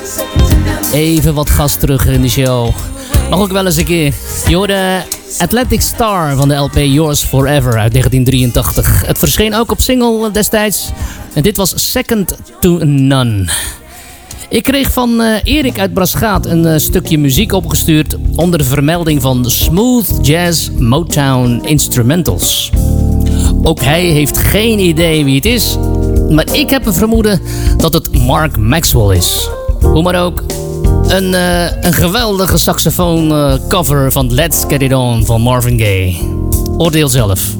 Even wat gas terug in de show. Mag ook wel eens een keer. Je hoorde Atlantic Star van de LP Yours Forever uit 1983. Het verscheen ook op single destijds. En dit was Second to None. Ik kreeg van Erik uit Brasgaat een stukje muziek opgestuurd onder de vermelding van Smooth Jazz Motown Instrumentals. Ook hij heeft geen idee wie het is, maar ik heb een vermoeden dat het Mark Maxwell is. Hoe maar ook, een geweldige saxofoon cover van Let's Get It On van Marvin Gaye. Oordeel zelf.